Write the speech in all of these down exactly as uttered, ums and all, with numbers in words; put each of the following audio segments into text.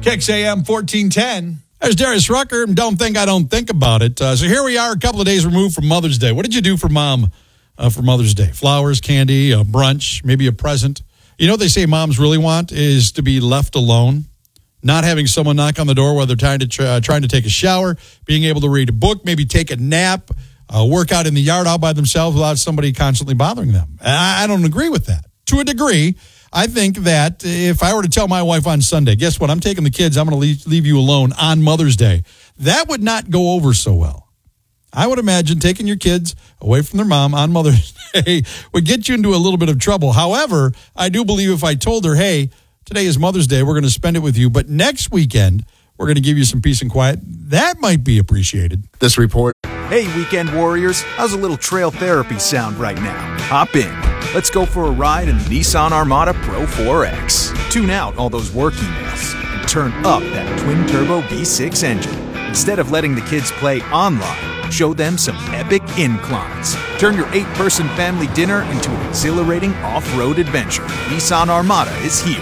K X A M fourteen ten. There's Darius Rucker, and don't think I don't think about it. Uh, so here we are a couple of days removed from Mother's Day. What did you do for Mom uh, for Mother's Day? Flowers, candy, a brunch, maybe a present. You know what they say moms really want is to be left alone, not having someone knock on the door while they're trying to, uh, trying to take a shower, being able to read a book, maybe take a nap, uh, work out in the yard all by themselves without somebody constantly bothering them. I, I don't agree with that. To a degree, I think that if I were to tell my wife on Sunday, guess what, I'm taking the kids, I'm going to leave, leave you alone on Mother's Day, that would not go over so well. I would imagine taking your kids away from their mom on Mother's Day would get you into a little bit of trouble. However, I do believe if I told her, hey, today is Mother's Day, we're going to spend it with you, but next weekend, we're going to give you some peace and quiet, that might be appreciated. This report. Hey, weekend warriors, how's a little trail therapy sound right now? Hop in. Let's go for a ride in the Nissan Armada Pro four X. Tune out all those work emails and turn up that twin-turbo V six engine. Instead of letting the kids play online, show them some epic inclines. Turn your eight-person family dinner into an exhilarating off-road adventure. Nissan Armada is here.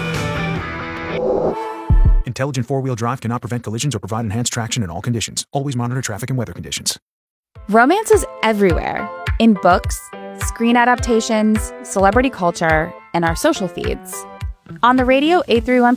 Intelligent four-wheel drive cannot prevent collisions or provide enhanced traction in all conditions. Always monitor traffic and weather conditions. Romance is everywhere. In books, screen adaptations, celebrity culture, and our social feeds. On the radio, eight three one